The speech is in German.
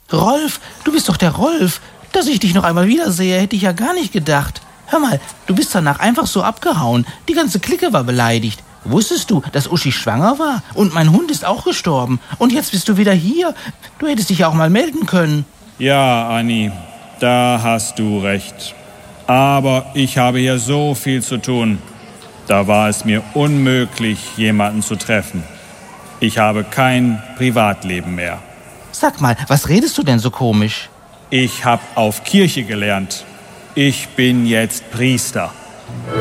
Rolf, du bist doch der Rolf. Dass ich dich noch einmal wiedersehe, hätte ich ja gar nicht gedacht. Hör mal, du bist danach einfach so abgehauen. Die ganze Clique war beleidigt. Wusstest du, dass Uschi schwanger war? Und mein Hund ist auch gestorben. Und jetzt bist du wieder hier. Du hättest dich ja auch mal melden können. Ja, Anni, da hast du recht. Aber ich habe hier so viel zu tun. Da war es mir unmöglich, jemanden zu treffen. Ich habe kein Privatleben mehr. Sag mal, was redest du denn so komisch? Ich habe auf Kirche gelernt. Ich bin jetzt Priester.